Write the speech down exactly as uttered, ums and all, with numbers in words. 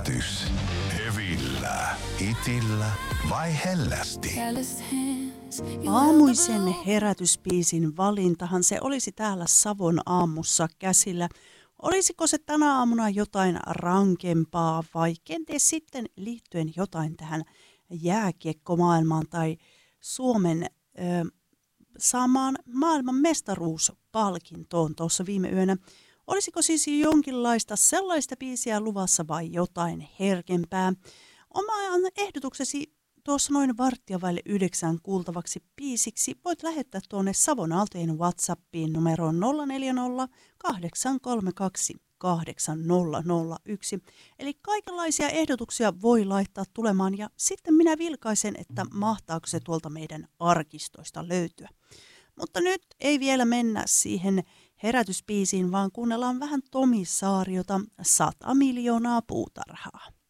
Herätys. Hevillä, hitillä vai hellästi? Aamuisen herätyspiisin valintahan se olisi täällä Savon aamussa käsillä. Olisiko se tänä aamuna jotain rankempaa vai kenties sitten liittyen jotain tähän jääkiekkomaailmaan tai Suomen ö, saamaan maailman mestaruuspalkintoon tuossa viime yönä? Olisiko siis jonkinlaista sellaista biisiä luvassa vai jotain herkempää? Oman ehdotuksesi tuossa noin varttia vaille yhdeksän kuultavaksi biisiksi voit lähettää tuonne Savon Aaltojen WhatsAppiin numeroon nolla neljä nolla kahdeksan kolme kaksi kahdeksan nolla nolla yksi. Eli kaikenlaisia ehdotuksia voi laittaa tulemaan ja sitten minä vilkaisen, että mahtaako se tuolta meidän arkistoista löytyä. Mutta nyt ei vielä mennä siihen herätyspiisiin, vaan kuunnellaan vähän Tomi Saariota, sata miljoonaa puutarhaa.